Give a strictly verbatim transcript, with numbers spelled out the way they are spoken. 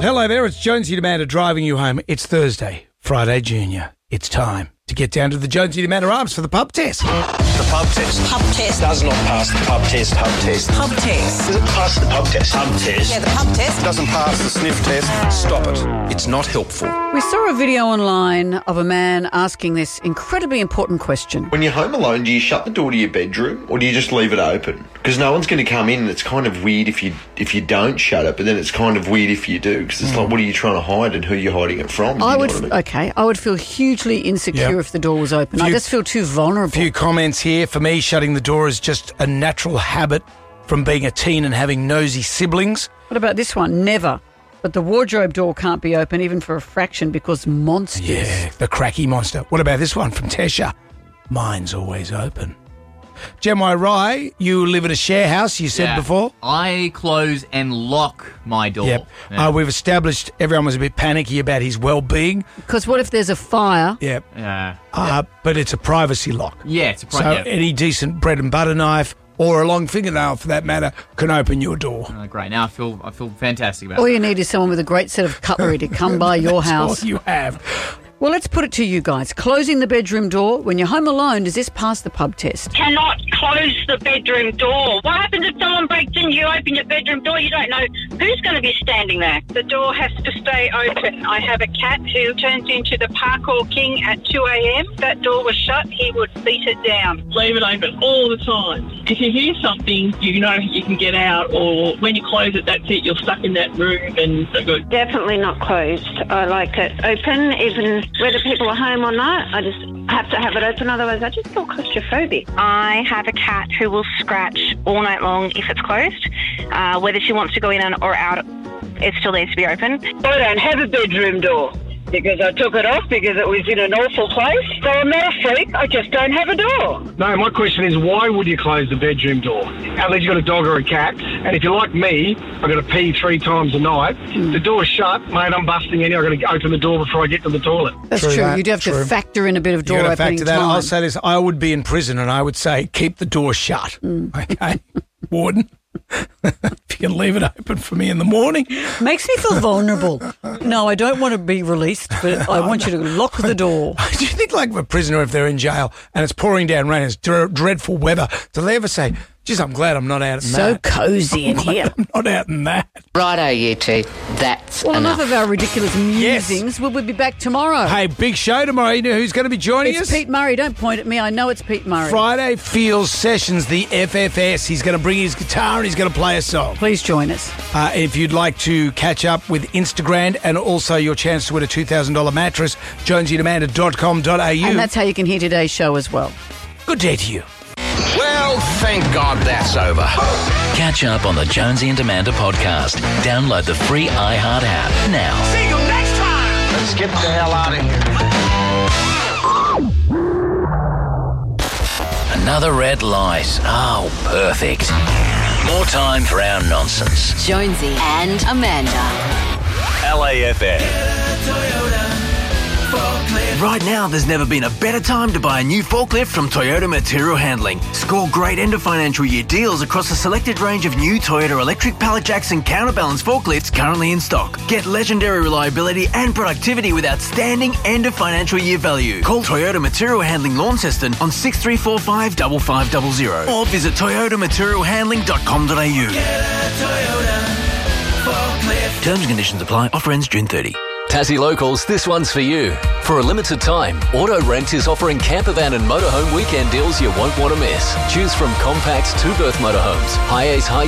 Hello there, it's Jonesy and Amanda driving you home. It's Thursday, Friday Junior. It's time to get down to the Jonesy and Amanda arms for the pub test. The pub test. Pub test. Does not pass the pub test. Pub test. Pub test. Does it pass the pub test? Pub test. Yeah, the pub test. Doesn't pass the sniff test. Stop it. It's not helpful. We saw a video online of a man asking this incredibly important question. When you're home alone, do you shut the door to your bedroom or do you just leave it open? Because no one's going to come in, and it's kind of weird if you if you don't shut it, but then it's kind of weird if you do, because it's mm. like, what are you trying to hide and who you're hiding it from? I you would, know what I mean? okay, I would feel hugely insecure Yep. if the door was open. Few- I just feel too vulnerable. A few comments here. For me, shutting the door is just a natural habit from being a teen and having nosy siblings. What about this one? Never. But the wardrobe door can't be open even for a fraction because monsters. Yeah, the cracky monster. What about this one from Tesha? Mine's always open. Gemma Rye, you live in a share house, you said Yeah. before. I close and lock my door. Yep. Yeah. Uh, we've established everyone was a bit panicky about his well-being. Because what if there's a fire? Yep. Yeah. Uh, but it's a privacy lock. Yeah, it's a pri- So yeah. any decent bread and butter knife or a long fingernail, for that matter, can open your door. Oh, great. Now I feel I feel fantastic about All it. you need is someone with a great set of cutlery to come by your That's house. all you have. Well, let's put it to you guys. Closing the bedroom door when you're home alone, does this pass the pub test? Cannot close the bedroom door. What happens if someone breaks in? You open your bedroom door, you don't know who's going to be standing there. The door has to stay open. I have a cat who turns into the parkour king at two a.m. If that door was shut, he would beat it down. Leave it open all the time. If you hear something, you know you can get out, or when you close it, that's it. You're stuck in that room and so good. Definitely not closed. I like it open, even whether people are home or not. I just have to have it open, otherwise I just feel claustrophobic. I have a cat who will scratch all night long if it's closed. Uh, whether she wants to go in or out, it still needs to be open. I don't have a bedroom door because I took it off because it was in an awful place. So I'm not a freak, I just don't have a door. No, my question is, why would you close the bedroom door? Unless you've got a dog or a cat. And if you're like me, I've got to pee three times a night. The door's shut, mate, I'm busting in here. I've got to open the door before I get to the toilet. That's True true. that, You'd have true. to factor in a bit of door You gotta opening factor that. time. I'll say this: I would be in prison, and I would say, keep the door shut. Okay, warden. If you can leave it open for me in the morning. Makes me feel vulnerable. No, I don't want to be released, but I want you to lock the door. Do you think, like a prisoner, if they're in jail and it's pouring down rain, it's dr- dreadful weather, do they ever say, geez, I'm glad I'm not out in So that. cosy in I'm glad here. I'm not out in that. Righto, you two. That's Well, enough. enough of our ridiculous Yes. musings. Will we be back tomorrow? Hey, big show tomorrow. You know who's going to be joining it's us? Pete Murray. Don't point at me. I know it's Pete Murray. Friday Feels Sessions, the F F S. He's going to bring his guitar and he's going to play a song. Please join us. Uh, if you'd like to catch up with Instagram and also your chance to win a two thousand dollars mattress, jonesy and amanda dot com dot a u. And that's how you can hear today's show as well. Good day to you. Well, thank God that's over. Catch up on the Jonesy and Amanda podcast. Download the free iHeart app now. See you next time. Let's get the hell out of here. Another red light. Oh, perfect. More time for our nonsense. Jonesy and Amanda. L A F M. Right now, there's never been a better time to buy a new forklift from Toyota Material Handling. Score great end of financial year deals across a selected range of new Toyota electric pallet jacks and counterbalance forklifts currently in stock. Get legendary reliability and productivity with outstanding end of financial year value. Call Toyota Material Handling Launceston on six three four five five five zero zero or visit toyota material handling dot com dot a u. Terms and conditions apply. Offer ends June thirtieth. Tassie Locals, this one's for you. For a limited time, Auto Rent is offering campervan and motorhome weekend deals you won't want to miss. Choose from compact two-berth motorhomes, high-ace high